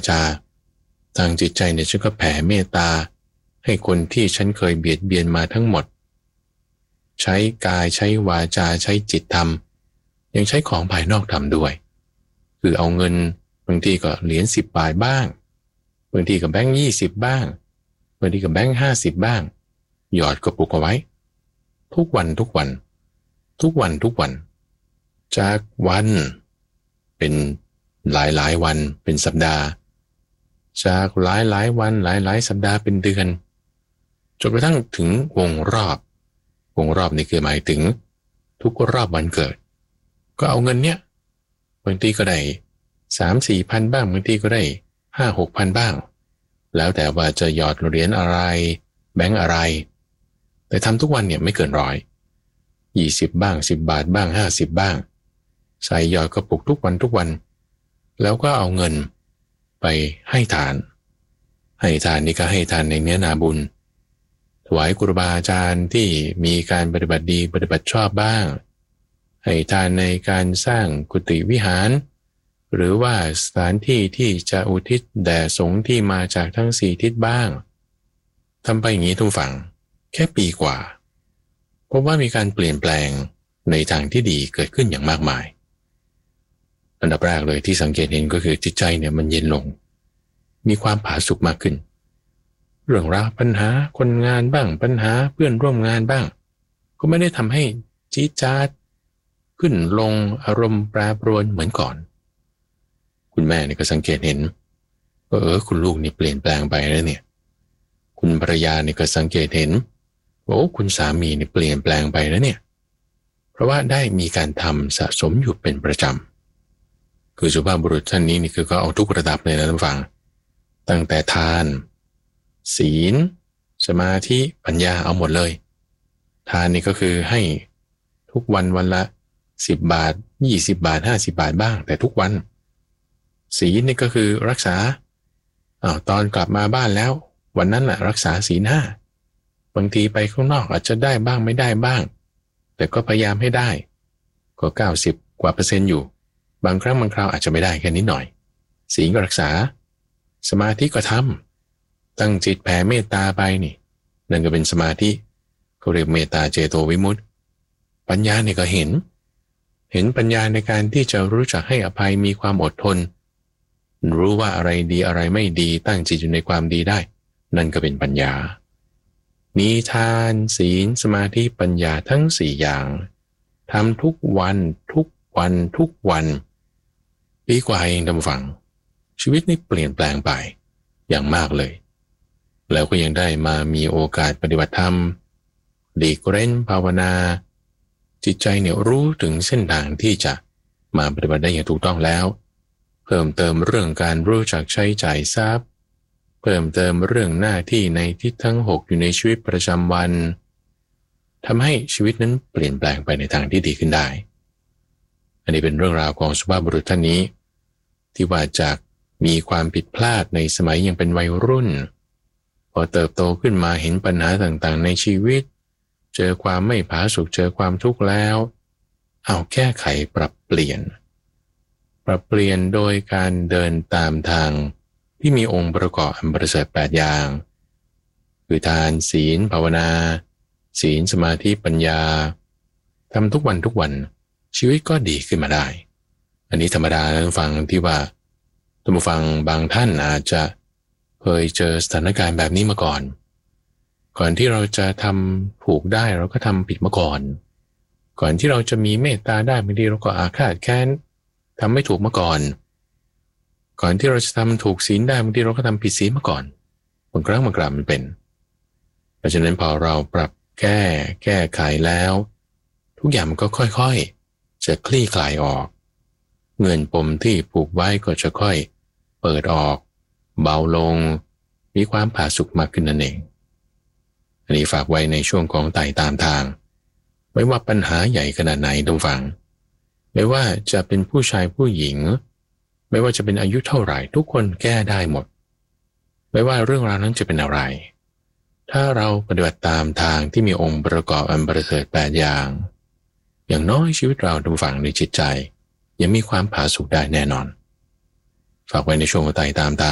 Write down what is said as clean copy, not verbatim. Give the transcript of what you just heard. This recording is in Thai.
จาทางจิตใจเนี่ยฉันก็แผ่เมตตาให้คนที่ฉันเคยเบียดเบียนมาทั้งหมดใช้กายใช้วาจาใช้จิตทำยังใช้ของภายนอกทำด้วยคือเอาเงินบางทีก็เหรียญ10 บาทบ้างบางทีก็แบงค์20บ้างบางทีก็แบงค์50บ้างหยอดกระปุกเอาไว้ทุกวันจากวันเป็นหลายวันเป็นสัปดาห์จากหลายวันหลายสัปดาห์เป็นเดือนจนกระทั่งถึงวงรอบนี่คือหมายถึงทุกรอบวันเกิดก็เอาเงินเนี้ยบางทีก็ได้ 3-4 พันบ้างบางทีก็ได้ 5-6 พันบ้างแล้วแต่ว่าจะหยอดเหรียญอะไรแบงค์อะไรแต่ทำทุกวันเนี่ยไม่เกิน100 20บ้าง10 บาทบ้าง50บ้างใส่หยอดกระปุกทุกวันแล้วก็เอาเงินไปให้ทานนี่ก็ให้ทานในเนื้อนาบุญถวายครูบาอาจารย์ที่มีการปฏิบัติดีปฏิบัติชอบบ้างให้ทานในการสร้างกุฏิวิหารหรือว่าสถานที่ที่จะอุทิศแด่สงฆ์ที่มาจากทั้ง4ทิศบ้างทำไปอย่างนี้ทุกฝั่งแค่ปีกว่าพบว่ามีการเปลี่ยนแปลงในทางที่ดีเกิดขึ้นอย่างมากมายอันดับแรกเลยที่สังเกตเห็นก็คือจิตใจเนี่ยมันเย็นลงมีความผาสุกมากขึ้นเรื่องราวปัญหาคนงานบ้างปัญหาเพื่อนร่วมงานบ้างก็ไม่ได้ทำให้จี๊ดจ๊าดขึ้นลงอารมณ์แปรปรวนเหมือนก่อนคุณแม่เนี่ยก็สังเกตเห็นว่าคุณลูกนี่เปลี่ยนแปลงไปแล้วเนี่ยคุณภรรยาเนี่ยก็สังเกตเห็นว่าคุณสามีเนี่ยเปลี่ยนแปลงไปแล้วเนี่ยเพราะว่าได้มีการทำสะสมอยู่เป็นประจำคือสุภาพบุรุษท่านนี้นี่คือก็เอาทุกระดับเลยนะท่านฟังตั้งแต่ทานศีลสมาธิปัญญาเอาหมดเลยทานนี่ก็คือให้ทุกวันละ10 บาท20 บาท50 บาทบ้างแต่ทุกวันศีลนี่ก็คือรักษาตอนกลับมาบ้านแล้ววันนั้นน่ะรักษาศีล 5บางทีไปข้างนอกอาจจะได้บ้างไม่ได้บ้างแต่ก็พยายามให้ได้ก็90 กว่าเปอร์เซ็นต์อยู่บางครั้งบางคราวอาจจะไม่ได้แค่นิดหน่อยศีลก็รักษาสมาธิก็ทำตั้งจิตแผ่เมตตาไปนี่นั่นก็เป็นสมาธิเขาเรียกเมตตาเจโตวิมุตติปัญญาเนี่ยก็เห็นปัญญาในการที่จะรู้จักให้อภัยมีความอดทนรู้ว่าอะไรดีอะไรไม่ดีตั้งจิตอยู่ในความดีได้นั่นก็เป็นปัญญามีทานศีลสมาธิปัญญาทั้ง4อย่างทำทุกวันปีกว่าเองท่านผู้ฟังชีวิตนี่เปลี่ยนแปลงไปอย่างมากเลยแล้วก็ยังได้มามีโอกาสปฏิบัติธรรมหลีกเล่นภาวนาจิตใจเนี่ยรู้ถึงเส้นทางที่จะมาปฏิบัติได้อย่างถูกต้องแล้วเพิ่มเติมเรื่องการรู้จักใช้จ่ายทรัพย์เพิ่มเติมเรื่องหน้าที่ในทิศทั้ง6อยู่ในชีวิตประจำวันทำให้ชีวิตนั้นเปลี่ยนแปลงไปในทางที่ดีขึ้นได้อันนี้เป็นเรื่องราวของสุภาพบุรุษท่านนี้ที่ว่าจากมีความผิดพลาดในสมัยยังเป็นวัยรุ่นพอเติบโตขึ้นมาเห็นปัญหาต่างๆในชีวิตเจอความไม่ผาสุกเจอความทุกข์แล้วเอาแก้ไขปรับเปลี่ยนโดยการเดินตามทางที่มีองค์ประกอบอันประเสริฐ8อย่างคือทานศีลภาวนาศีลสมาธิปัญญาทำทุกวันชีวิตก็ดีขึ้นมาได้อันนี้ธรรมดาท่านผู้ฟังที่ว่าท่านผู้ฟังบางท่านอาจจะเคยเจอสถานการณ์แบบนี้มาก่อนที่เราจะทำถูกได้เราก็ทำผิดมาก่อนที่เราจะมีเมตตาได้บางทีเราก็อาฆาตแค้นทำไม่ถูกมาก่อนที่เราจะทำถูกศีลได้บางทีเราก็ทำผิดศีลมาก่อนบางครั้งบางคราวมันเป็นเพราะฉะนั้นพอเราปรับแก้ไขแล้วทุกอย่างมันก็ค่อยๆจะคลี่คลายออกเงื่อนปมที่ผูกไว้ก็จะค่อยเปิดออกเบาลงมีความผาสุกมากขึ้นนั่นเองอันนี้ฝากไว้ในช่วงของไต่ตามทางไม่ว่าปัญหาใหญ่ขนาดไหนท่านฟังไม่ว่าจะเป็นผู้ชายผู้หญิงไม่ว่าจะเป็นอายุเท่าไหร่ทุกคนแก้ได้หมดไม่ว่าเรื่องราวนั้นจะเป็นอะไรถ้าเราปฏิบัติตามทางที่มีองค์ประกอบอันประเสริฐ8อย่างน้อยชีวิตเราท่านฟังในจิตใจยังมีความผาสุกได้แน่นอนฝากไว้ในช่วงไต่ตาม